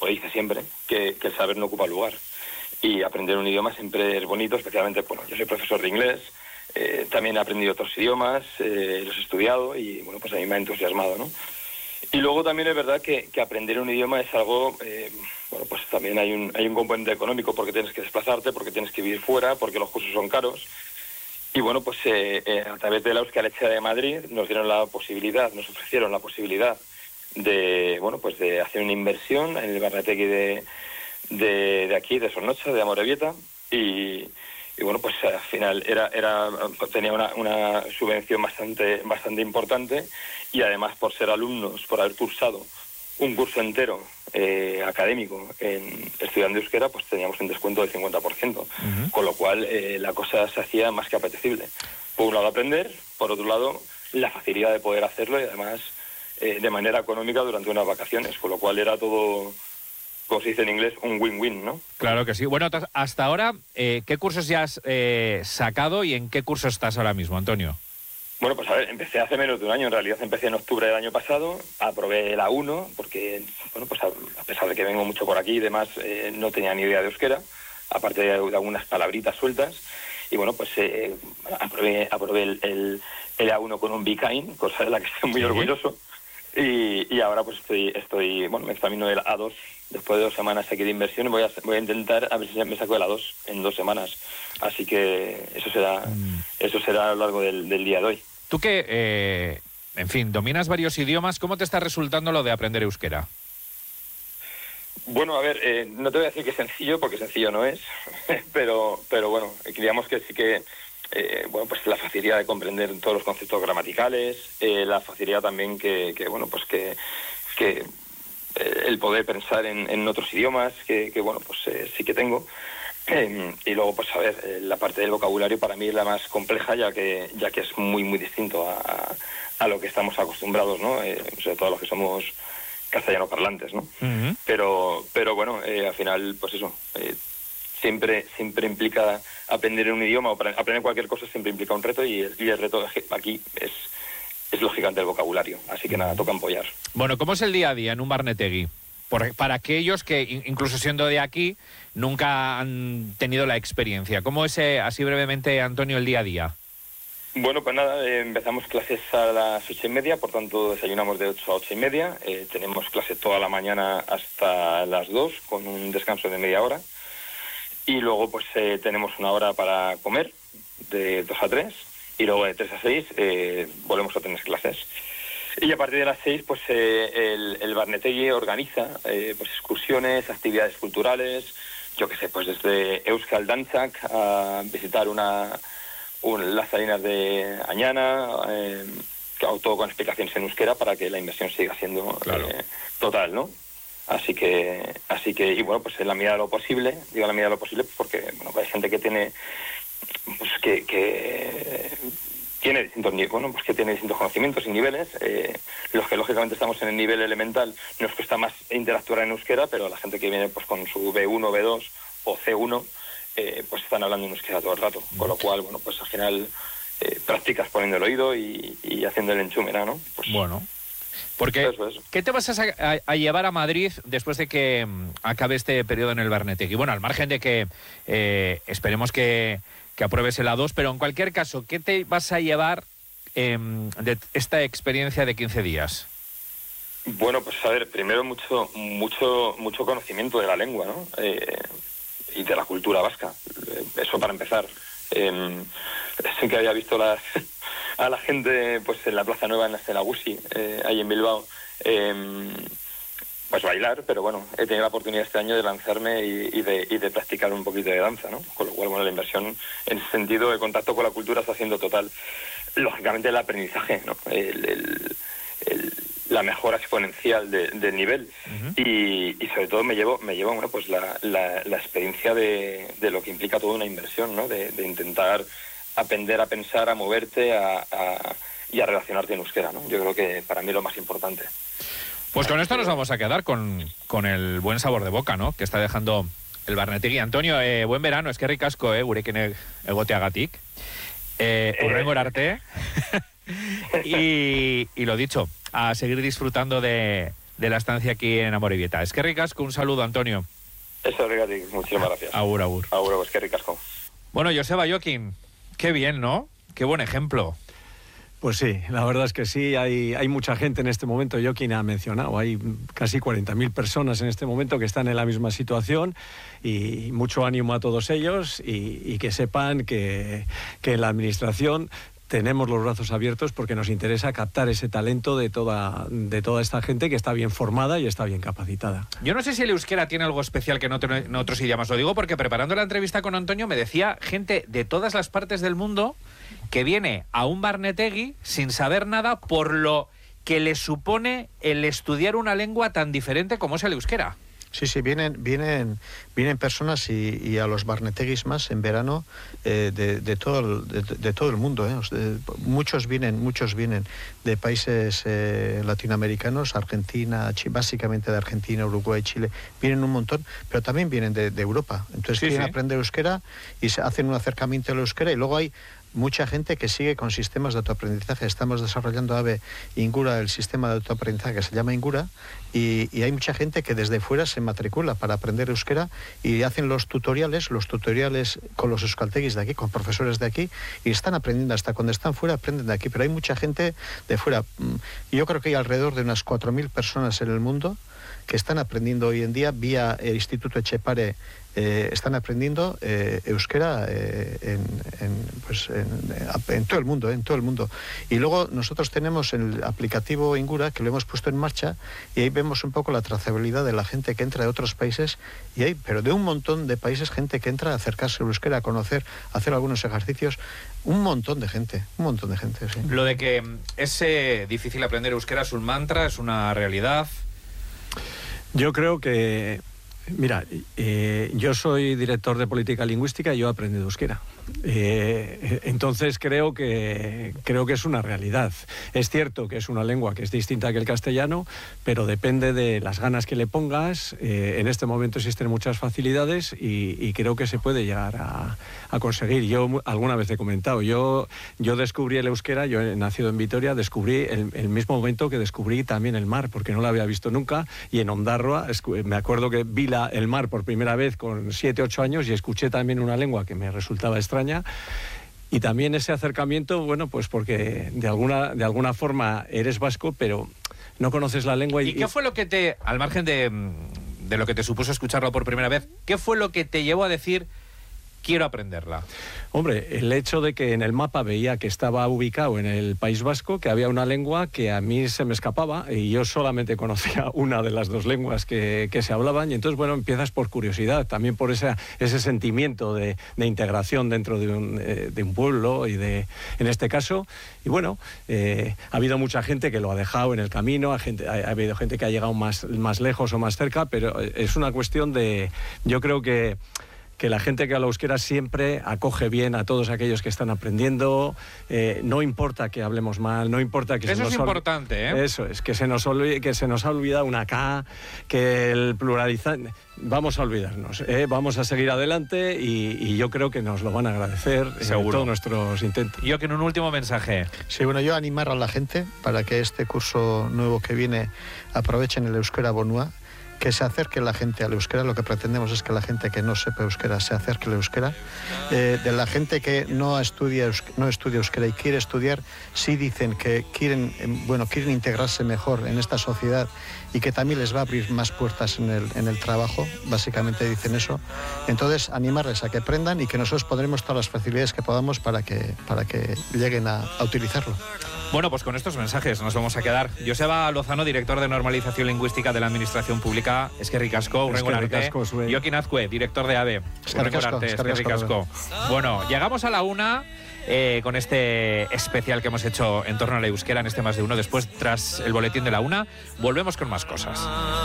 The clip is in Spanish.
o dice siempre, que el saber no ocupa lugar. Y aprender un idioma siempre es bonito, especialmente, bueno, yo soy profesor de inglés, también he aprendido otros idiomas, los he estudiado y, bueno, pues a mí me ha entusiasmado, ¿no? Y luego también es verdad que aprender un idioma es algo, bueno, pues también hay un componente económico, porque tienes que desplazarte, porque tienes que vivir fuera, porque los cursos son caros. Y bueno, pues a través de la Euskal Etxea de Madrid nos ofrecieron la posibilidad de, bueno, pues de hacer una inversión en el Barnetegi de aquí, de Zornotza, de Amorebieta, y bueno, pues al final tenía una subvención bastante importante, y además por ser alumnos, por haber cursado un curso entero académico estudiando euskera, pues teníamos un descuento del 50%, con lo cual la cosa se hacía más que apetecible. Por un lado aprender, por otro lado la facilidad de poder hacerlo, y además de manera económica durante unas vacaciones, con lo cual era todo, como se dice en inglés, un win-win, ¿no? Claro que sí. Bueno, hasta ahora, ¿qué cursos ya has sacado y en qué curso estás ahora mismo, Antonio? Bueno, pues a ver, empecé hace menos de un año, en realidad empecé en octubre del año pasado, aprobé la 1, porque, bueno, pues a pesar de que vengo mucho por aquí y demás, no tenía ni idea de euskera, aparte de algunas palabritas sueltas, y bueno, pues aprobé el A1 con un BKIN, cosa de la que estoy muy orgulloso, y ahora pues estoy, bueno, me examino el A2, después de 2 semanas aquí de inversión, voy a intentar a ver si me saco el A2 en 2 semanas, así que eso será a lo largo del día de hoy. Tú que, en fin, dominas varios idiomas, ¿cómo te está resultando lo de aprender euskera? Bueno, a ver, no te voy a decir que es sencillo, porque sencillo no es, pero bueno, digamos que sí que, bueno, pues la facilidad de comprender todos los conceptos gramaticales, la facilidad también que bueno, pues que el poder pensar en otros idiomas, que bueno, pues sí que tengo. Y luego, pues a ver, la parte del vocabulario para mí es la más compleja, ya que es muy distinto a lo que estamos acostumbrados, ¿no? Sobre todo los que somos castellano parlantes, ¿no? Pero bueno, al final, pues eso, siempre implica aprender un idioma, o aprender cualquier cosa siempre implica un reto, y el reto aquí es lógicamente el vocabulario, así que nada, toca empollar. Bueno, ¿cómo es el día a día en un Barnetegi? Para aquellos que, incluso siendo de aquí, nunca han tenido la experiencia. ¿Cómo es, así brevemente, Antonio, el día a día? Bueno, pues nada, empezamos clases a las 8:30, por tanto desayunamos de 8 a 8:30. Tenemos clase toda la mañana hasta las 2, con un descanso de media hora. Y luego pues tenemos una hora para comer, de 2 a 3, y luego de 3 a 6 volvemos a tener clases. Y a partir de las 6, pues el Barnetegi organiza pues excursiones, actividades culturales, yo qué sé, pues desde Euskal Dantzak a visitar las salinas de Añana, todo con explicaciones en euskera para que la inversión siga siendo total, ¿no? Así que, y bueno, pues en la medida de lo posible, porque bueno, hay gente que tiene, pues que tiene distintos niveles, bueno, pues que tiene distintos conocimientos y niveles. Los que lógicamente estamos en el nivel elemental nos cuesta más interactuar en euskera, pero la gente que viene pues con su B1, B2 o C1, pues están hablando en euskera todo el rato, con lo cual, bueno, pues al final practicas poniendo el oído y haciendo el enchúmera, ¿no? Pues, bueno, porque eso. ¿qué te vas a llevar a Madrid después de que acabe este periodo en el Barnetegi? Bueno, al margen de que esperemos que apruebes el A2, pero en cualquier caso, ¿qué te vas a llevar de esta experiencia de 15 días? Bueno, pues a ver, primero mucho conocimiento de la lengua, ¿no? Y de la cultura vasca, eso para empezar. Sí que había visto a la gente pues en la Plaza Nueva, en la Nagusi, ahí en Bilbao, pues bailar, pero bueno, he tenido la oportunidad este año de lanzarme y de practicar un poquito de danza, ¿no? Con lo cual, bueno, la inversión en ese sentido, el contacto con la cultura está siendo total. Lógicamente el aprendizaje, ¿no? La mejora exponencial del nivel, y sobre todo me llevo bueno, pues la experiencia de lo que implica toda una inversión, ¿no? De intentar aprender a pensar, a moverte y a relacionarte en euskera, ¿no? Yo creo que para mí es lo más importante. Pues con esto nos vamos a quedar con el buen sabor de boca, ¿no?, que está dejando el Barnetegi. Antonio, buen verano, es que ricasco, gurekin egoteagatik. Hurrengo arte. Y lo dicho, a seguir disfrutando de la estancia aquí en Amorebieta. Es que ricasco, un saludo, Antonio. Eso, Rigatik, muchísimas gracias. Agur, agur. Agur, pues que ricasco. Bueno, Joseba Joaquín, qué bien, ¿no? Qué buen ejemplo. Pues sí, la verdad es que sí, hay mucha gente en este momento. Joaquín ha mencionado, hay casi 40.000 personas en este momento que están en la misma situación, y mucho ánimo a todos ellos, y que sepan que en la administración tenemos los brazos abiertos porque nos interesa captar ese talento de toda esta gente que está bien formada y está bien capacitada. Yo no sé si el euskera tiene algo especial que no tiene en otros idiomas. Lo digo porque preparando la entrevista con Antonio me decía gente de todas las partes del mundo que viene a un Barnetegi sin saber nada por lo que le supone el estudiar una lengua tan diferente como es el euskera. Sí, vienen personas y a los Barnetegis más en verano de todo el mundo. Muchos vienen de países latinoamericanos, Argentina, básicamente de Argentina, Uruguay, Chile. Vienen un montón, pero también vienen de Europa. Entonces quieren aprender euskera y se hacen un acercamiento al euskera, y luego hay mucha gente que sigue con sistemas de autoaprendizaje. Estamos desarrollando AVE Ingura, el sistema de autoaprendizaje que se llama Ingura, y hay mucha gente que desde fuera se matricula para aprender euskera y hacen los tutoriales con los euskaltegis de aquí, con profesores de aquí, y están aprendiendo. Hasta cuando están fuera aprenden de aquí, pero hay mucha gente de fuera. Yo creo que hay alrededor de unas 4.000 personas en el mundo que están aprendiendo hoy en día vía el Instituto Etxepare. Están aprendiendo euskera en todo el mundo, y luego nosotros tenemos el aplicativo Ingura, que lo hemos puesto en marcha, y ahí vemos un poco la trazabilidad de la gente que entra de otros países, pero de un montón de países, gente que entra a acercarse al euskera, a conocer, a hacer algunos ejercicios, un montón de gente, sí. Lo de que es difícil aprender euskera es un mantra, es una realidad. Yo creo que, mira, yo soy director de política lingüística y yo he aprendido euskera. Entonces creo que es una realidad. Es cierto que es una lengua que es distinta que el castellano, pero depende de las ganas que le pongas. En este momento existen muchas facilidades y creo que se puede llegar a conseguir. Yo alguna vez he comentado, yo descubrí el euskera, yo he nacido en Vitoria, descubrí el mismo momento que descubrí también el mar, porque no lo había visto nunca, y en Ondarroa me acuerdo que vi el mar por primera vez con 7, 8 años y escuché también una lengua que me resultaba extraña. Y también ese acercamiento, bueno, pues porque de alguna forma eres vasco, pero no conoces la lengua. ¿Y qué fue lo que al margen de lo que te supuso escucharlo por primera vez, qué fue lo que te llevó a decir quiero aprenderla? Hombre, el hecho de que en el mapa veía que estaba ubicado en el País Vasco, que había una lengua que a mí se me escapaba y yo solamente conocía una de las dos lenguas que se hablaban, y entonces, bueno, empiezas por curiosidad, también por ese sentimiento de integración dentro de un pueblo y en este caso, y bueno, ha habido mucha gente que lo ha dejado en el camino, ha habido gente que ha llegado más lejos o más cerca, pero es una cuestión yo creo que la gente que habla euskera siempre acoge bien a todos aquellos que están aprendiendo. No importa que hablemos mal, no importa que eso es importante, ¿eh? Eso es, que se nos ha olvidado una K, que el pluralizar. Vamos a olvidarnos, vamos a seguir adelante y yo creo que nos lo van a agradecer todos nuestros intentos. Yo que en un último mensaje. Sí, bueno, yo animar a la gente para que este curso nuevo que viene aprovechen el euskera bonua, que se acerque la gente al euskera. Lo que pretendemos es que la gente que no sepa euskera se acerque al euskera. De la gente que no estudia euskera y quiere estudiar, sí dicen que quieren integrarse mejor en esta sociedad y que también les va a abrir más puertas en el trabajo. Básicamente dicen eso. Entonces, animarles a que aprendan y que nosotros pondremos todas las facilidades que podamos para que lleguen a utilizarlo. Bueno, pues con estos mensajes nos vamos a quedar. Joseba Lozano, director de Normalización Lingüística de la Administración Pública. Es que ricasco, Urrengorarte. Jokin Azcue, director de AVE. Urrengorarte, es que ricasco. Bueno, llegamos a la 1 con este especial que hemos hecho en torno a la euskera en este Más de Uno. Después, tras el boletín de la 1, volvemos con más cosas.